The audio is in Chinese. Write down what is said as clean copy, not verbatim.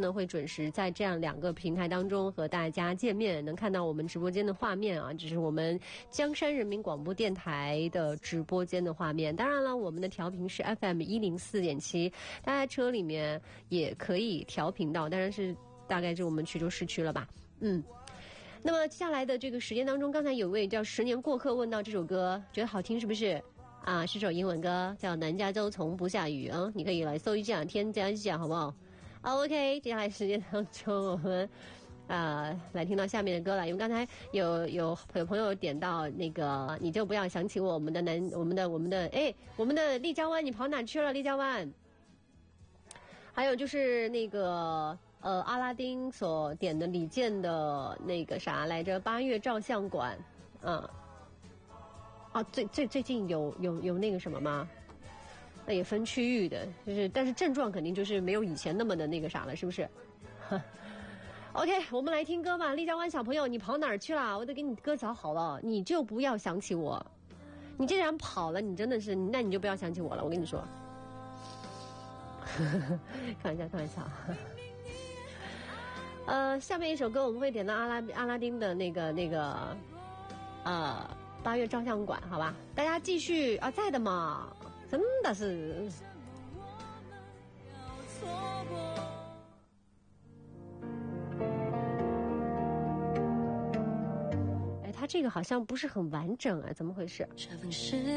呢会准时在这样2个平台当中和大家见面，能看到我们直播间的画面啊，这是我们江山人民广播电台的直播间的画面。当然了，我们的调频是 FM104.7，大家车里面也可以调频到，当然是大概是我们衢州市区了吧。那么接下来的这个时间当中，刚才有位叫10年过客问到这首歌觉得好听是不是啊？是首英文歌叫南加州从不下雨啊，你可以来搜一下添加一下好不好？OK， 接下来时间当中我们来听到下面的歌了，因为刚才有朋友点到那个你就不要想起我们的丽江湾，你跑哪去了丽江湾？还有就是那个阿拉丁所点的李健的那个啥来着，8月照相馆最近有那个什么吗？那也分区域的，就是但是症状肯定就是没有以前那么的那个啥了，是不是？OK， 我们来听歌吧。丽江湾小朋友，你跑哪儿去了？我得给你歌找好了，你就不要想起我。你既然跑了，你真的是，那你就不要想起我了。我跟你说，开玩笑。下面一首歌我们会点到阿拉丁的那个8月照相馆，好吧？大家继续啊，在的嘛，真的是。哎，他这个好像不是很完整啊，怎么回事？